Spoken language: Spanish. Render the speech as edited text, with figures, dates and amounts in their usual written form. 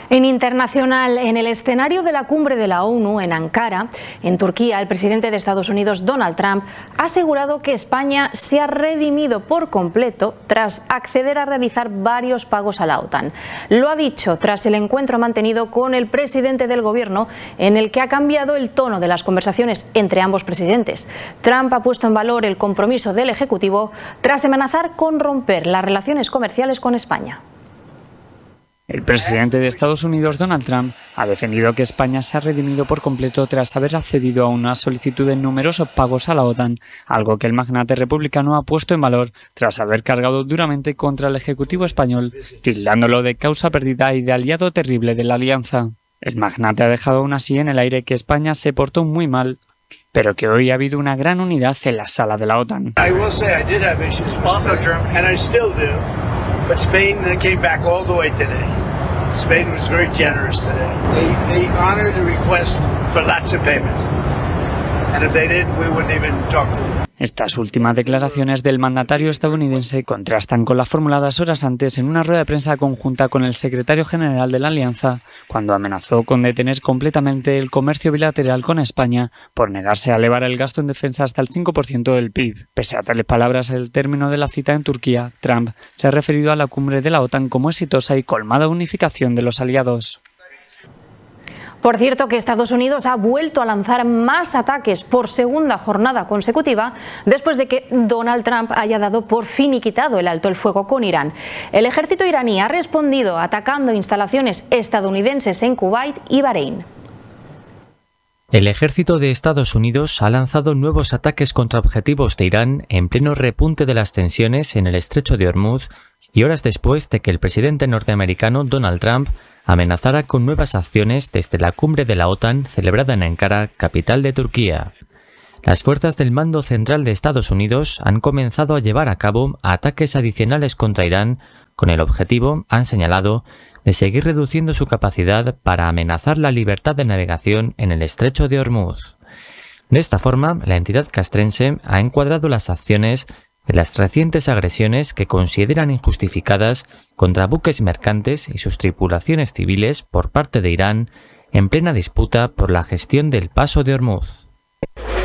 En internacional, en el escenario de la cumbre de la ONU en Ankara, en Turquía, el presidente de Estados Unidos, Donald Trump, ha asegurado que España se ha redimido por completo tras acceder a realizar varios pagos a la OTAN. Lo ha dicho tras el encuentro mantenido con el presidente del gobierno, en el que ha cambiado el tono de las conversaciones entre ambos presidentes. Trump ha puesto en valor el compromiso del Ejecutivo tras amenazar con romper las relaciones comerciales con España. El presidente de Estados Unidos, Donald Trump, ha defendido que España se ha redimido por completo tras haber accedido a una solicitud de numerosos pagos a la OTAN, algo que el magnate republicano ha puesto en valor tras haber cargado duramente contra el Ejecutivo español, tildándolo de causa perdida y de aliado terrible de la alianza. El magnate ha dejado aún así en el aire que España se portó muy mal, pero que hoy ha habido una gran unidad en la sala de la OTAN. Spain was very generous today. They honored the request for lots of payment. And if they didn't, we wouldn't even talk to them. Estas últimas declaraciones del mandatario estadounidense contrastan con las formuladas horas antes en una rueda de prensa conjunta con el secretario general de la Alianza, cuando amenazó con detener completamente el comercio bilateral con España por negarse a elevar el gasto en defensa hasta el 5% del PIB. Pese a tales palabras, el término de la cita en Turquía, Trump se ha referido a la cumbre de la OTAN como exitosa y colmada unificación de los aliados. Por cierto, que Estados Unidos ha vuelto a lanzar más ataques por segunda jornada consecutiva después de que Donald Trump haya dado por finiquitado el alto el fuego con Irán. El ejército iraní ha respondido atacando instalaciones estadounidenses en Kuwait y Bahrein. El ejército de Estados Unidos ha lanzado nuevos ataques contra objetivos de Irán en pleno repunte de las tensiones en el estrecho de Hormuz y horas después de que el presidente norteamericano Donald Trump amenazara con nuevas acciones desde la cumbre de la OTAN celebrada en Ankara, capital de Turquía. Las fuerzas del mando central de Estados Unidos han comenzado a llevar a cabo ataques adicionales contra Irán con el objetivo, han señalado, de seguir reduciendo su capacidad para amenazar la libertad de navegación en el estrecho de Hormuz. De esta forma, la entidad castrense ha encuadrado las acciones de las recientes agresiones que consideran injustificadas contra buques mercantes y sus tripulaciones civiles por parte de Irán en plena disputa por la gestión del paso de Hormuz.